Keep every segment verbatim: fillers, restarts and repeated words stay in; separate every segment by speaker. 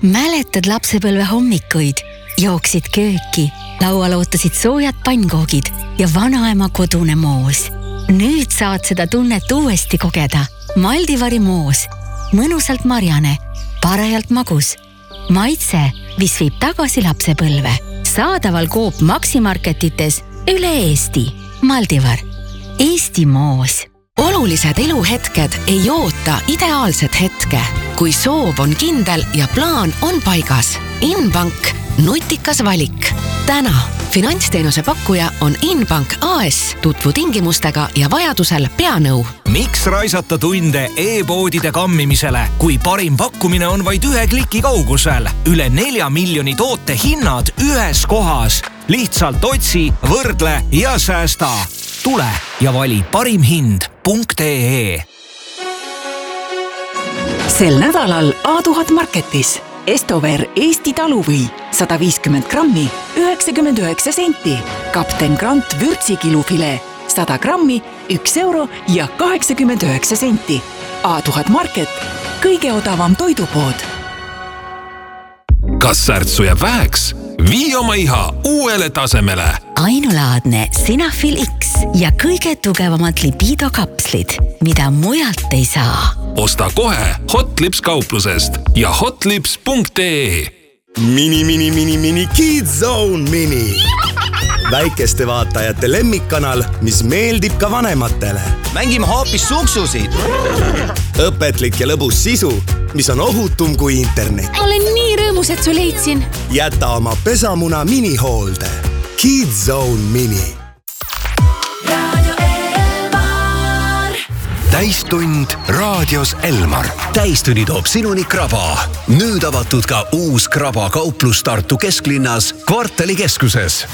Speaker 1: Mäletad lapsepõlve hommikuid? Jooksid kööki, laual ootasid soojad pannkoogid ja vanaema kodune moos. Nüüd saad seda tunnet uuesti kogeda. Maldivari moos. Mõnusalt marjane, parajalt magus. Maitse, mis viib tagasi lapsepõlve. Saadaval Coop Maximarketites üle Eesti. Maldivar. Eesti moos.
Speaker 2: Olulised eluhetked ei oota ideaalset hetke. Kui soov on kindel ja plaan on paigas. Inbank. Nutikas valik. Täna finantsteenuse pakkuja on Inbank A S. Tutvu tingimustega ja vajadusel peanõu.
Speaker 3: Miks raisata tunde e-poodide kammimisele, kui parim pakkumine on vaid ühe kliki kaugusel? Üle nelja miljoni toote hinnad ühes kohas. Lihtsalt otsi, võrdle ja säästa. Tule ja vali parim hind punkt ee.
Speaker 4: Sel nädalal A tuhat Marketis. Estover Eesti taluvõi sada viiskümmend grammi, üheksakümmend üheksa senti. Kapten Grant vürtsikilufile sada grammi, üks euro ja kaheksakümmend üheksa senti. A tuhat Market, kõige odavam toidupood.
Speaker 5: Kas särtsu jääb väheks? Vii oma iha uuele tasemele.
Speaker 1: Ainulaadne Sinafil X ja kõige tugevamad libido kapslid, mida mujalt ei saa.
Speaker 5: Osta kohe Hotlips kauplusest ja hotlips punkt ee.
Speaker 6: Mini, mini, mini, mini Kids Zone Mini. Väikeste vaatajate lemmikkanal, mis meeldib ka vanematele.
Speaker 7: Mängime hoopis suksusid.
Speaker 6: Õpetlik ja lõbus sisu, mis on ohutum kui internet.
Speaker 8: Olen nii rõõmus, et su leidsin.
Speaker 6: Jäta oma pesamuna minihoolde. Kids Zone Mini.
Speaker 9: Täistund raadios Elmar. Täistunni toob sinuni Kraba. Nüüd avatud ka uus Kraba kauplus Tartu kesklinnas Kvartali keskuses.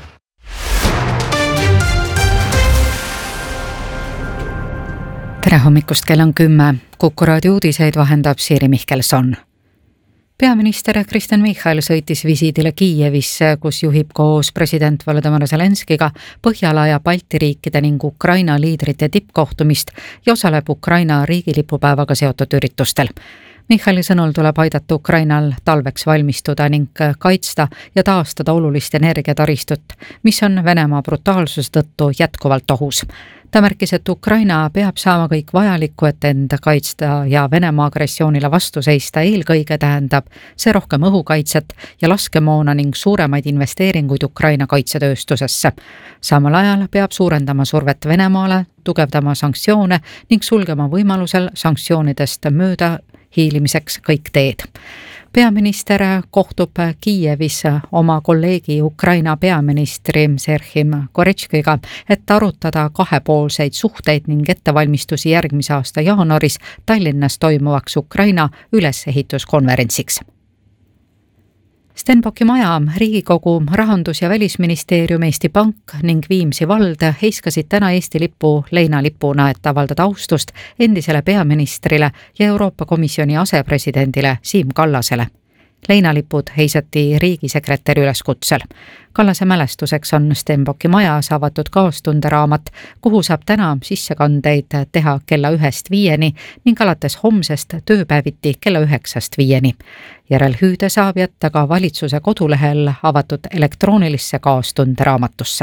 Speaker 10: Tere hommikust, kell on kümme. Kuku raadio uudiseid vahendab Siiri Mihkelson. Peaminister Kristen Michal sõitis visiidile Kiievisse, kus juhib koos president Volodymyr Zelenskiga Põhjala ja Balti riikide ning Ukraina liidrite tippkohtumist ja osaleb Ukraina riigilipupäevaga seotud üritustel. Michali sõnul tuleb aidata Ukrainal talveks valmistuda ning kaitsta ja taastada olulist energiataristut, mis on Venemaa brutaalsuse tõttu jätkuvalt ohus. Ta märkis, et Ukraina peab saama kõik vajalikku, et enda kaitsta ja Venemaa agressioonile vastu seista. Eelkõige tähendab see rohkem õhukaitset ja laskemoona ning suuremaid investeeringuid Ukraina kaitsetööstusesse. Samal ajal peab suurendama survet Venemaale, tugevdama sanktsioone ning sulgema võimalusel sanktsioonidest mööda hiilimiseks kõik teed. Peaminister kohtub Kiievis oma kolleegi Ukraina peaministri Serhim Goretškiga, et arutada kahepoolseid suhteid ning ettevalmistusi järgmise aasta jaanuaris Tallinnas toimuvaks Ukraina ülesehituskonverentsiks. Stenbocki maja, Riigikogu, Rahandus- ja Välisministeerium, Eesti Pank ning Viimsi vald heiskasid täna Eesti lipu leinalipuna, et avaldada austust endisele peaministrile ja Euroopa Komisjoni asepresidendile Siim Kallasele. Leinalipud heisati riigisekretäri üleskutsel. Kallase mälestuseks on Stenbocki majas avatud kaastunderaamat, kuhu saab täna sissekandeid teha kella ühest viieni ning alates homsest tööpäeviti kella üheksast viieni. Järel hüüde saab jätta ka valitsuse kodulehel avatud elektroonilisse kaastunderaamatusse.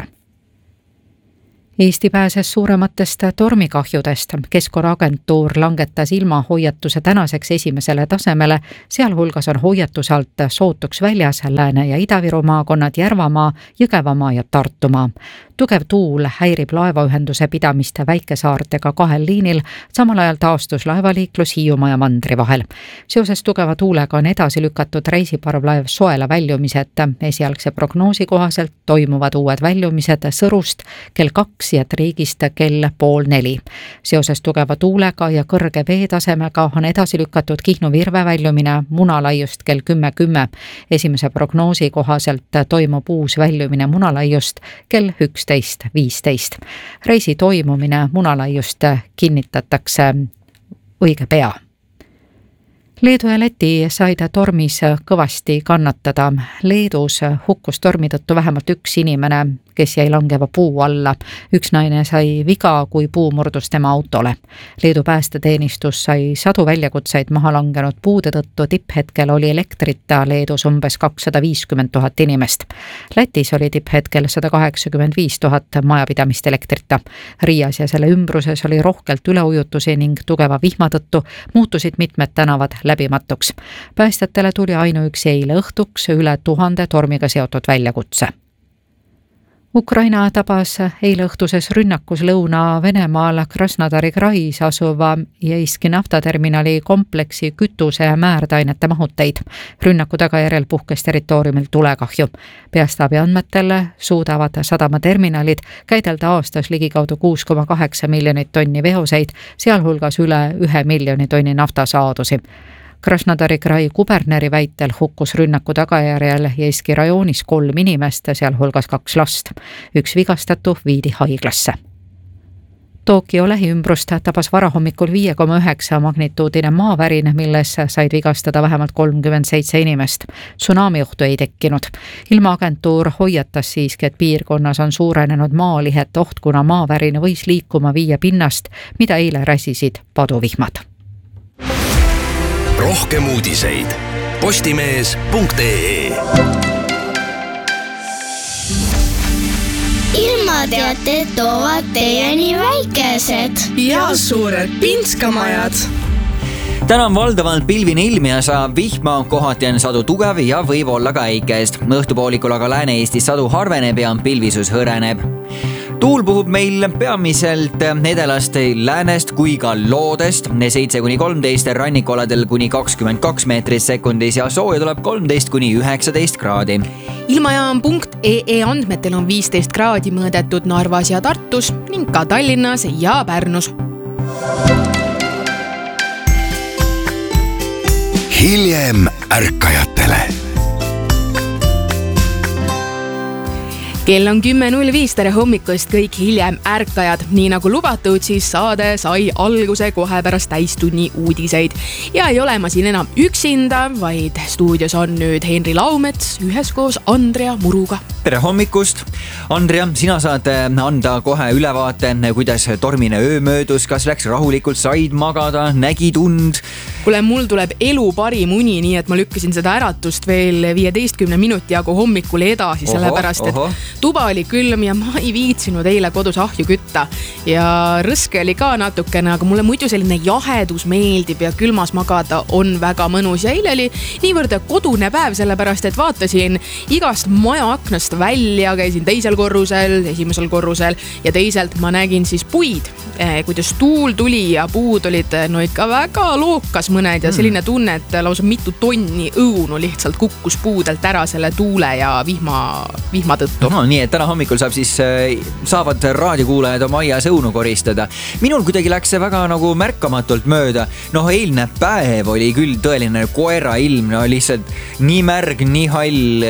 Speaker 10: Eesti pääses suurematest tormikahjudest. Keskkonnaagentuur langetas ilmahoiatuse tänaseks esimesele tasemele, sealhulgas on hoiatuse alt sootuks väljas Lääne- ja Ida-Viru maakonnad, Järvamaa, Jõgevamaa ja Tartumaa. Tugev tuul häirib laevaühenduse pidamist Väikesaartega kahel liinil, samal ajal taastus laevaliiklus Hiiumaa ja Mandri vahel. Seoses tugeva tuulega on edasi lükatud reisiparvlaev Soela väljumised. Esialgse prognoosi kohaselt toimuvad uued väljumised Sõrust kell kaks ja Triigist kell pool neli. Seoses tugeva tuulega ja kõrge veetasemega on edasi lükatud Kihnu Virve väljumine Munalaiust kell kümme kümme. Esimese prognoosi kohaselt toimub uus väljumine Munalaiust kell üksteist viisteist. Reisi toimumine Munalaiust kinnitatakse õige pea. Leedu ja Läti said tormis kõvasti kannatada. Leedus hukkus tormi tõttu vähemalt üks inimene, kes jäi langeva puu alla. Üks naine sai viga, kui puu murdus tema autole. Leedu päästeteenistus sai sadu väljakutseid maha langenud puude tõttu. Tipphetkel oli elektrita Leedus umbes kakssada viiskümmend tuhat inimest. Lätis oli tipphetkel sada kaheksakümmend viis tuhat majapidamist elektrita. Riias ja selle ümbruses oli rohkelt üleujutusi ning tugeva vihma tõttu muutusid mitmed tänavad läbimatuks. Päästjatele tuli ainuüksi eile õhtuks üle tuhande tormiga seotud väljakutse. Ukraina tabas eile õhtuses rünnakus Lõuna-Venemaal Krasnodari krais asuva Jeiski naftaterminali kompleksi kütuse ja määrdainete mahuteid. Rünnaku tagajärjel puhkes territooriumil tulekahju. Peastaabi andmetel suudavad sadamaterminalid käidelda aastas ligikaudu kuus koma kaheksa miljonit tonni veoseid, sealhulgas üle ühe miljoni tonni naftasaadusi. Krasnodari krai kuberneri väitel hukkus rünnaku tagajärjel Jeiski rajoonis kolm inimest, sealhulgas kaks last. Üks vigastatu viidi haiglasse. Tokyo lähiümbrust tabas varahommikul viie koma üheksa magnituudine maavärin, milles said vigastada vähemalt kolmkümmend seitse inimest. Tsunami ohtu ei tekkinud. Ilmaagentuur hoiatas siiski, et piirkonnas on suurenenud maalihet oht, kuna maavärin võis liikuma viia pinnast, mida eile räsisid paduvihmad.
Speaker 9: Rohkem uudiseid postimees punkt ee.
Speaker 11: Ilmateated toovad teieni väikesed
Speaker 8: ja suured pinskamajad.
Speaker 7: Täna on valdavalt pilvine ilm ja saab vihma, kohati on sadu tugev ja võib olla ka äikest. Õhtupoolikul aga Lääne-Eestis sadu harveneb ja pilvisus hõreneb. Tuul puhub meil peamiselt edelast läänest kui ka loodest, seitse kuni kolmteist rannikoladel kuni kakskümmend kaks meetrit sekundis ja sooja tuleb kolmteist kuni üheksateist kraadi.
Speaker 8: Ilmajaam punkt ee andmetel on viisteist kraadi mõõdetud Narvas ja Tartus ning ka Tallinnas ja Pärnus.
Speaker 9: Hiljem ärkajatele.
Speaker 8: Kell on kümme null viis, tere hommikust kõik hiljem ärkajad. Nii nagu lubatud, siis saade sai alguse kohe pärast täistunni uudiseid. Ja ei ole ma siin enam üksinda, vaid stuudios on nüüd Henri Laumets üheskoos Andrea Muruga.
Speaker 7: Tere hommikust! Andrea, sina saad anda kohe ülevaate, kuidas tormine öö möödus, kas läks rahulikult, said magada, nägid und?
Speaker 8: Kule, mul tuleb elu parim uni, nii et ma lükkasin seda äratust veel viieteistkümne minuti jagu hommikul edasi, sellepärast, et tuba oli külm ja ma ei viitsinud eile kodus ahju kütta. Ja rõske oli ka natukene, aga mulle muidu selline jahedus meeldib ja külmas magada on väga mõnus. Ja eile oli niivõrd kodune päev, sellepärast, et vaatasin igast maja aknast välja, käisin teisel korrusel, esimesel korrusel ja teiselt ma nägin siis puid, kuidas tuul tuli ja puud olid no ikka väga lookas mõned ja selline tunne, et lausa mitu tonni õunu lihtsalt kukkus puudelt ära selle tuule ja vihma, vihma tõttu.
Speaker 7: No, nii, et täna hommikul saab siis, saavad raadiokuulajad oma aias õunu koristada. Minul kuidagi läks see väga nagu märkamatult mööda. Noh, eilne päev oli küll tõeline koera ilm, no lihtsalt nii märg, nii hall,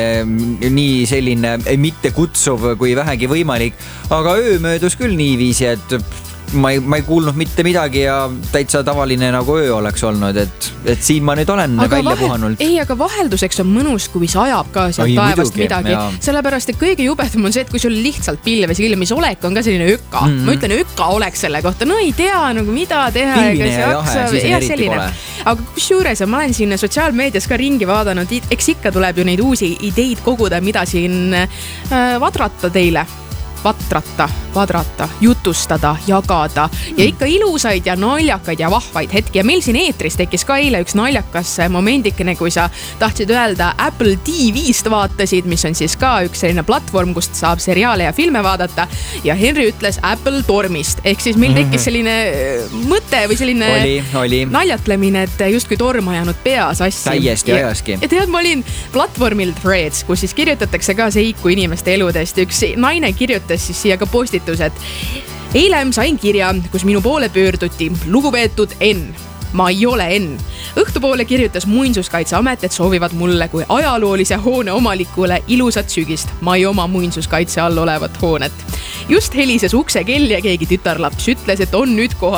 Speaker 7: nii selline mitte kutsuv kui vähegi võimalik. Aga öö möödus küll niiviisi, et Ma ei, ma ei kuulnud mitte midagi ja täitsa tavaline nagu öö oleks olnud, et, et siin ma nüüd olen aga välja vahe, puhanult.
Speaker 8: Ei, aga vahelduseks on mõnus, kui sajab ka sealt Ai, taevast muidugi, midagi. Jaa. Sellepärast, et kõige jubedam on see, et kui sul lihtsalt pilves ilmis olek on ka selline öka. Mm-hmm. Ma ütlen öka oleks selle kohta. No ei tea nagu mida teha.
Speaker 7: Pilvine ja jahe, siis on eriti pole.
Speaker 8: Aga kusjuures ma olen siin sotsiaalmeedias ka ringi vaadanud. Eks ikka tuleb ju neid uusi ideid koguda, mida siin äh, vadratta teile. Vatrata, vadrata, jutustada, jagada ja ikka ilusaid ja naljakaid ja vahvaid hetki. Ja meil siin eetris tekkis ka eile üks naljakas momendikene, kui sa tahtsid öelda Apple T V-st vaatasid, mis on siis ka üks selline platvorm, kust saab seriaale ja filme vaadata. Ja Henri ütles Apple tormist. Ehk siis meil tekkis selline mõte või selline
Speaker 7: oli, oli.
Speaker 8: naljatlemine, et justkui torm ajanud pea sassi.
Speaker 7: Täiesti ajaski.
Speaker 8: Ja tead, ma olin platvormil Threads, kus siis kirjutatakse ka seiku inimeste eludest. Üks naine kirjutas siis siia ka postitused. Eile sain kirja, kus minu poole pöörduti. Lugupeetud N. Ma ei ole N. Õhtupoole kirjutas Muinsuskaitseamet, et soovivad mulle kui ajaloolise hoone omalikule ilusat sügist. Ma ei oma muinsuskaitse all olevat hoonet. Just helises ukse kell ja keegi tütarlaps ütles, et on nüüd kohal.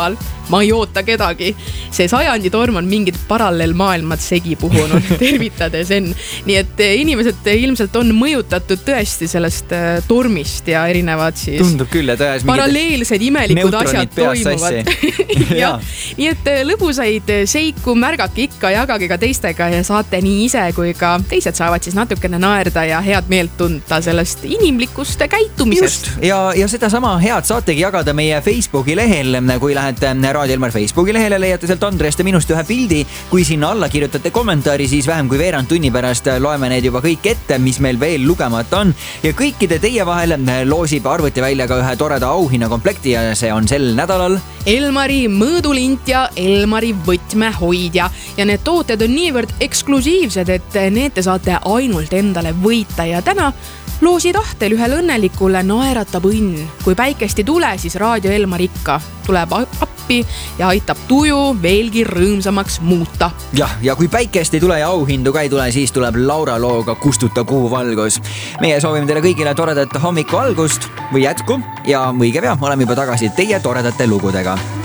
Speaker 8: ma ei oota kedagi. See sajandi torm on mingid paralleelmaailmad segi puhunud, tervitades enn. Nii et inimesed ilmselt on mõjutatud tõesti sellest tormist ja erinevad siis
Speaker 7: tundub küll, ja tões
Speaker 8: paralleelsed imelikud asjad toimuvad. ja, nii et lõbusaid seiku märgake ikka, jagage ka teistega ja saate nii ise kui ka teised saavad siis natukene naerda ja head meelt tunda sellest inimlikust käitumisest.
Speaker 7: Just, ja, ja seda sama head saategi jagada meie Facebooki lehel. Kui lähete Raadio Elmar Facebooki lehele, leiate sealt Andreast ja minust ühe pildi. Kui sinna alla kirjutate kommentaari, siis vähem kui veerand tunni pärast loeme need juba kõik ette, mis meil veel lugemata on. Ja kõikide teie vahel loosib arvuti välja ka ühe toreda auhinnakomplekti ja see on sel nädalal
Speaker 8: Elmari mõõdulint ja Elmari võtmehoidja. Ja need tooted on niivõrd eksklusiivsed, et need te saate ainult endale võita ja täna loosi tahtel ühel õnnelikule naeratab õnn. Kui päikest ei tule, siis Raadio Elmar ikka tuleb appi ja aitab tuju veelgi rõõmsamaks muuta.
Speaker 7: Jah, ja kui päikest ei tule ja auhindu ka ei tule, siis tuleb Laura looga Kustuta kuu valgus. Meie soovime teile kõigile toredat hommiku algust või jätku ja õige pea oleme juba tagasi teie toredate lugudega.